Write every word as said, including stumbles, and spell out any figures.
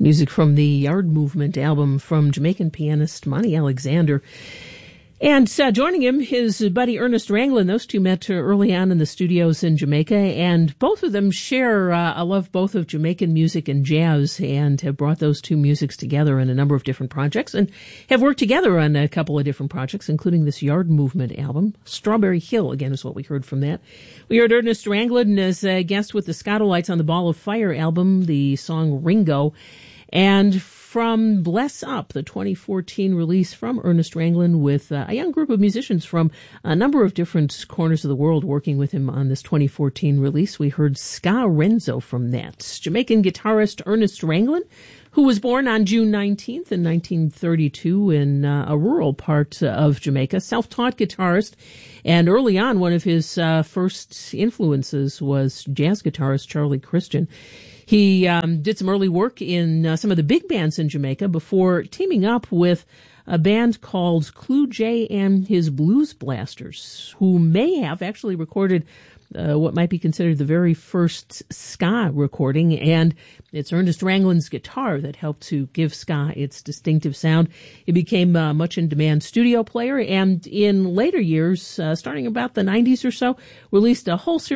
Music from the Yard Movement album from Jamaican pianist Monty Alexander. And uh, joining him, his buddy Ernest Ranglin. Those two met uh, early on in the studios in Jamaica, and both of them share uh, a love both of Jamaican music and jazz, and have brought those two musics together in a number of different projects, and have worked together on a couple of different projects, including this Yard Movement album. Strawberry Hill, again, is what we heard from that. We heard Ernest Ranglin as a guest with the Scotolites on the Ball of Fire album, the song Ringo. And from Bless Up, the twenty fourteen release from Ernest Ranglin, with uh, a young group of musicians from a number of different corners of the world working with him on this twenty fourteen release, we heard Ska Renzo from that. Jamaican guitarist Ernest Ranglin, who was born on June nineteenth in nineteen thirty-two in uh, a rural part of Jamaica, self-taught guitarist. And early on, one of his uh, first influences was jazz guitarist Charlie Christian. He um, did some early work in uh, some of the big bands in Jamaica before teaming up with a band called Clue J and his Blues Blasters, who may have actually recorded uh, what might be considered the very first ska recording. And it's Ernest Ranglin's guitar that helped to give ska its distinctive sound. He became a much in-demand studio player, and in later years, uh, starting about the nineties or so, released a whole series